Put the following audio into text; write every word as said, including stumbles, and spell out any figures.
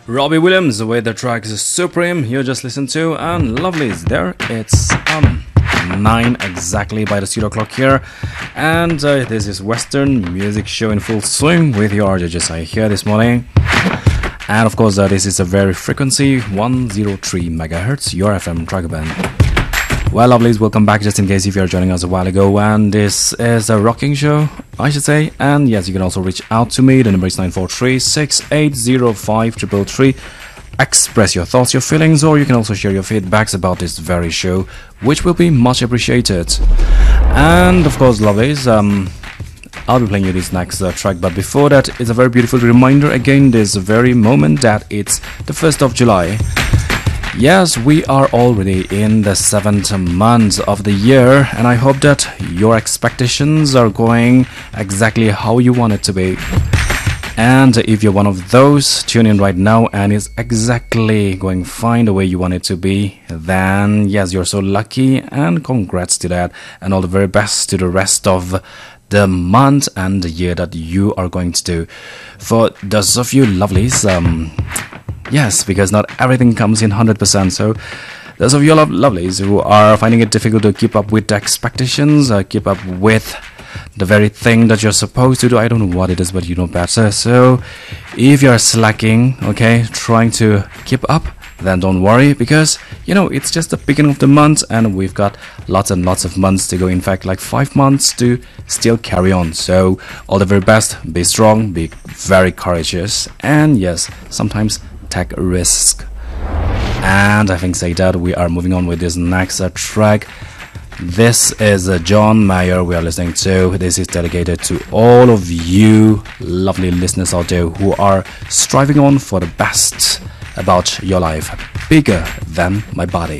Robbie Williams with the track Supreme you just listened to, and Lovely's there. It's um nine exactly by the studio clock here, and uh, this is Western Music Show in full swing with your R J Josiah here this morning. And of course uh, this is a very frequency one oh three megahertz, your F M tracker band. Well, lovelies, welcome back just in case if you're joining us a while ago, and this is a rocking show, I should say. And yes, you can also reach out to me. The number is nine four three, six eight zero, five three three. Express your thoughts, your feelings, or you can also share your feedbacks about this very show, which will be much appreciated. And of course, lovelies, um, I'll be playing you this next uh, track, but before that, it's a very beautiful reminder again, this very moment that it's the first of July. Yes, we are already in the seventh month of the year, and I hope that your expectations are going exactly how you want it to be. And if you're one of those, tune in right now and it's exactly going fine the way you want it to be, then yes, you're so lucky, and congrats to that, and all the very best to the rest of the month and the year that you are going to do. For those of you lovelies, um... yes, because not everything comes in one hundred percent. So those of you lo- lovelies who are finding it difficult to keep up with the expectations, uh, keep up with the very thing that you're supposed to do, I don't know what it is, but you know better. So if you're slacking, okay, trying to keep up, then don't worry, because, you know, it's just the beginning of the month and we've got lots and lots of months to go. In fact, like five months to still carry on. So all the very best, be strong, be very courageous, and yes, sometimes take a risk. And I think say that we are moving on with this next uh, track. This is uh, John Mayer we are listening to. This is dedicated to all of you lovely listeners out there who are striving on for the best about your life, bigger than my body.